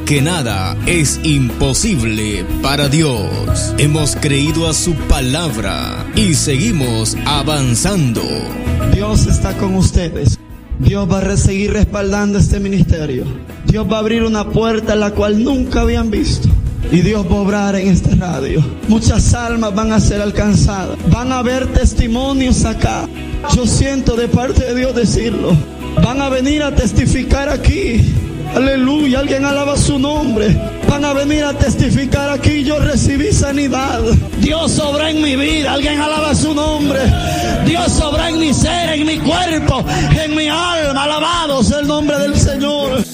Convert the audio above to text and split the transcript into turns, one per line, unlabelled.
porque nada es imposible para Dios. Hemos creído a su palabra y seguimos avanzando.
Dios está con ustedes. Dios va a seguir respaldando este ministerio. Dios va a abrir una puerta en la cual nunca habían visto. Y Dios va a obrar en esta radio. Muchas almas van a ser alcanzadas. Van a haber testimonios acá. Yo siento de parte de Dios decirlo. Van a venir a testificar aquí. Aleluya, alguien alaba su nombre. Van a venir a testificar aquí. Yo recibí sanidad. Dios obra en mi vida. Alguien alaba su nombre. Dios obra en mi ser, en mi cuerpo, en mi alma. Alabado sea el nombre del Señor.